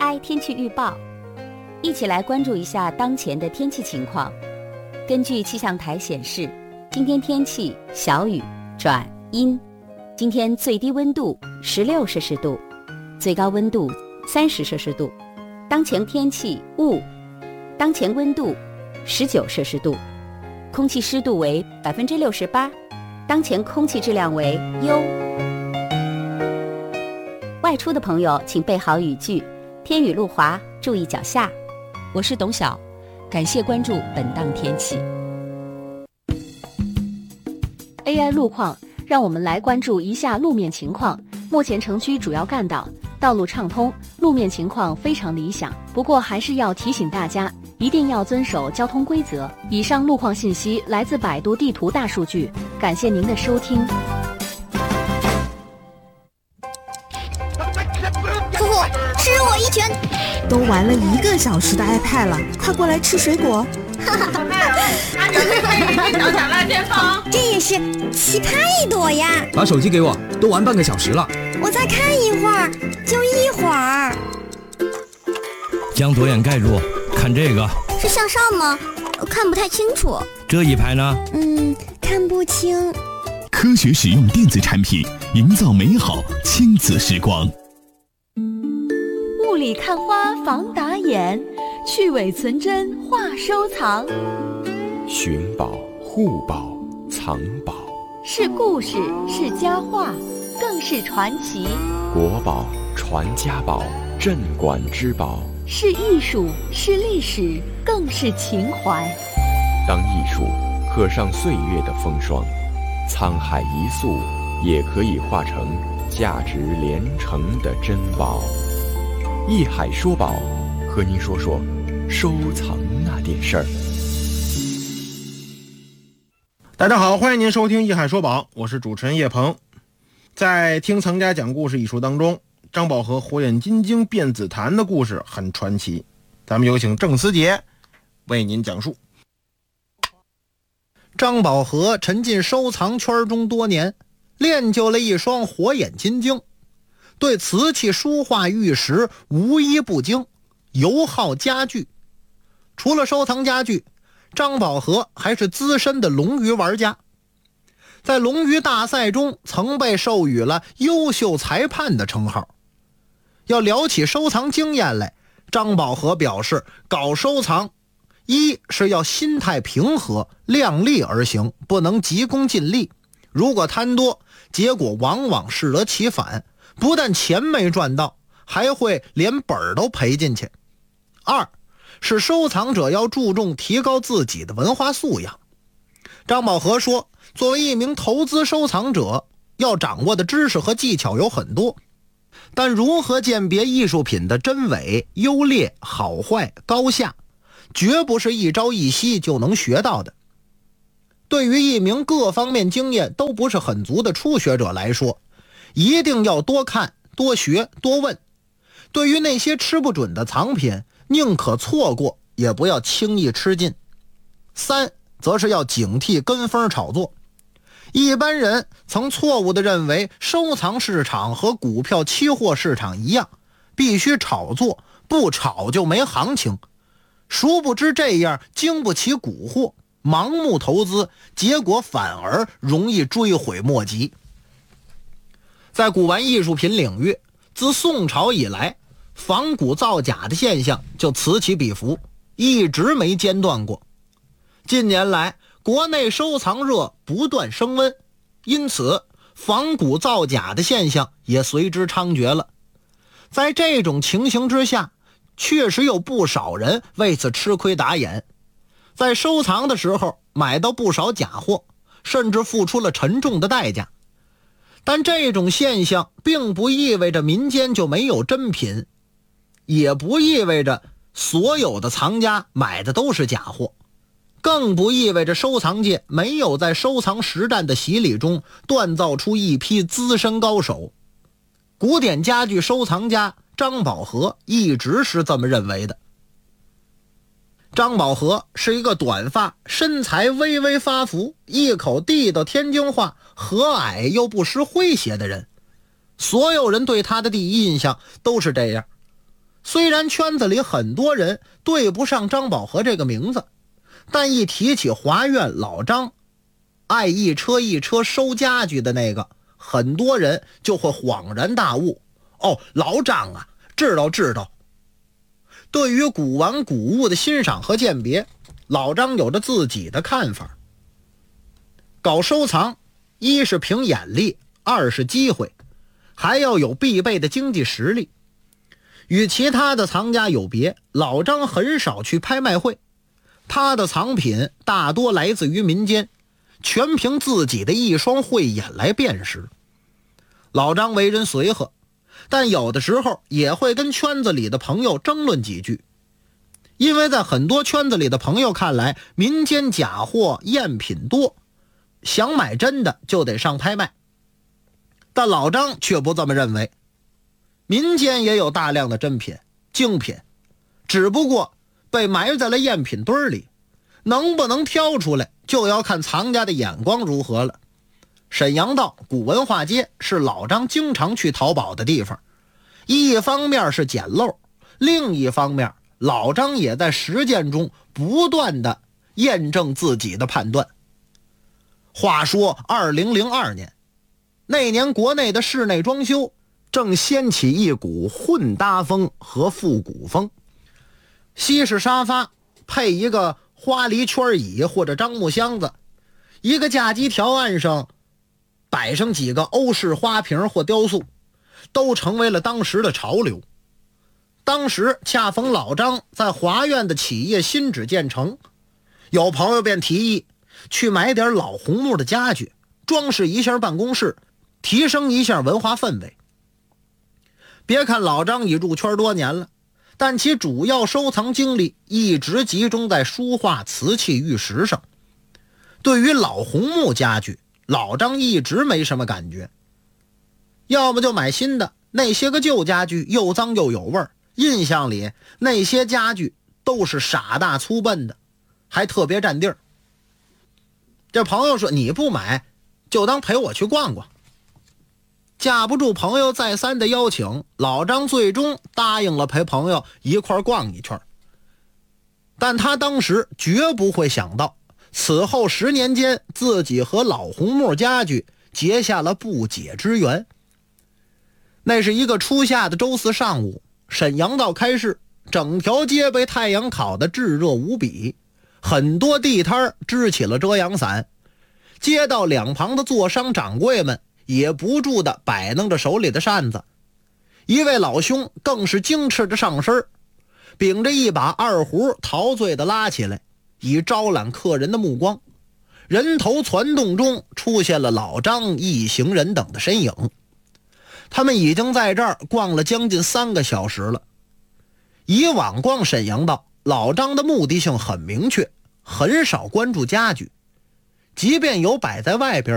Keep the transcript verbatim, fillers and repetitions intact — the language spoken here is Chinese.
I 天气预报，一起来关注一下当前的天气情况。根据气象台显示，今天天气小雨转阴，今天最低温度十六摄氏度，最高温度三十摄氏度。当前天气雾，当前温度十九摄氏度，空气湿度为百分之六十八，当前空气质量为优。外出的朋友请备好雨具，天雨路滑，注意脚下。 我是董晓，感谢关注本档天气。 A I 路况，让我们来关注一下路面情况。目前城区主要干道道路畅通，路面情况非常理想。不过还是要提醒大家，一定要遵守交通规则。以上路况信息来自百度地图大数据，感谢您的收听。 呼呼，吃我一拳！ 都玩了一个小时的 iPad 了，快过来吃水果。 哈哈哈！小小辣边房，这也是奇葩一朵呀！ 把手机给我，都玩半个小时了。 我再看一会儿，就一会儿。 将左眼盖住，看这个。 是向上吗？看不太清楚。 这一排呢？ 嗯，看不清。 科学使用电子产品，营造美好亲子时光。 雾里看花防打眼，去伪存真话收藏。 寻宝、护宝、藏宝， 是故事，是佳话，更是传奇。 国宝、传家宝，镇馆之宝， 是艺术，是历史，更是情怀。 当艺术刻上岁月的风霜，沧海一粟也可以化成价值连城的珍宝。艺海说宝，和您说说收藏那点事儿。 大家好，欢迎您收听艺海说宝，我是主持人叶鹏。在听曾家讲故事一书当中，张宝和火眼金睛变紫檀的故事很传奇，咱们有请郑思杰为您讲述。 张宝和沉浸收藏圈中多年，练就了一双火眼金睛，对瓷器、书画、玉石无一不精，尤好家具。除了收藏家具，张宝和还是资深的龙鱼玩家，在龙鱼大赛中曾被授予了优秀裁判的称号。要聊起收藏经验来，张宝和表示，搞收藏一是要心态平和，量力而行，不能急功近利。如果贪多，结果往往适得其反，不但钱没赚到，还会连本儿都赔进去。二是收藏者要注重提高自己的文化素养。张宝和说，作为一名投资收藏者，要掌握的知识和技巧有很多，但如何鉴别艺术品的真伪、优劣、好坏、高下，绝不是一朝一夕就能学到的。对于一名各方面经验都不是很足的初学者来说，一定要多看、多学、多问。对于那些吃不准的藏品，宁可错过，也不要轻易吃进。三，则是要警惕跟风炒作。一般人曾错误地认为收藏市场和股票期货市场一样，必须炒作，不炒就没行情。殊不知这样经不起蛊惑，盲目投资，结果反而容易追悔莫及。在古玩艺术品领域，自宋朝以来，仿古造假的现象就此起彼伏，一直没间断过。近年来，国内收藏热不断升温，因此仿古造假的现象也随之猖獗了。在这种情形之下，确实有不少人为此吃亏打眼，在收藏的时候买到不少假货，甚至付出了沉重的代价。但这种现象并不意味着民间就没有真品，也不意味着所有的藏家买的都是假货，更不意味着收藏界没有在收藏实战的洗礼中锻造出一批资深高手。古典家具收藏家张宝和一直是这么认为的。张宝和是一个短发、身材微微发福、一口地道天津话、和蔼又不失诙谐的人，所有人对他的第一印象都是这样。 虽然圈子里很多人对不上张宝和这个名字，但一提起华苑老张爱一车一车收家具的那个，很多人就会恍然大悟，哦，老张啊，知道知道。对于古玩古物的欣赏和鉴别，老张有着自己的看法。搞收藏，一是凭眼力，二是机会，还要有必备的经济实力。与其他的藏家有别，老张很少去拍卖会，他的藏品大多来自于民间，全凭自己的一双慧眼来辨识。老张为人随和，但有的时候也会跟圈子里的朋友争论几句，因为在很多圈子里的朋友看来，民间假货赝品多，想买真的就得上拍卖。但老张却不这么认为，民间也有大量的真品精品，只不过被埋在了赝品堆里，能不能挑出来就要看藏家的眼光如何了。沈阳道古文化街是老张经常去淘宝的地方，一方面是捡漏，另一方面老张也在实践中不断的验证自己的判断。话说二零零二年，那年国内的室内装修正掀起一股混搭风和复古风，西式沙发配一个花梨圈椅或者樟木箱子，一个架基条案上摆上几个欧式花瓶或雕塑，都成为了当时的潮流。当时恰逢老张在华苑的企业新址建成，有朋友便提议去买点老红木的家具，装饰一下办公室，提升一下文化氛围。别看老张已入圈多年了，但其主要收藏精力一直集中在书画、瓷器、玉石上。对于老红木家具，老张一直没什么感觉，要么就买新的，那些个旧家具又脏又有味儿，印象里那些家具都是傻大粗笨的，还特别占地儿。这朋友说你不买就当陪我去逛逛。架不住朋友再三的邀请，老张最终答应了陪朋友一块逛一圈。但他当时绝不会想到，此后十年间自己和老红木家具结下了不解之缘。那是一个初夏的周四上午，沈阳道开市，整条街被太阳烤得炙热无比，很多地摊支起了遮阳伞，街道两旁的座商掌柜们也不住地摆弄着手里的扇子。一位老兄更是精斥着上身，秉着一把二胡陶醉地拉起来，以招揽客人的目光。人头攒动中出现了老张一行人等的身影，他们已经在这儿逛了将近三个小时了。以往逛沈阳道，老张的目的性很明确，很少关注家具，即便有摆在外边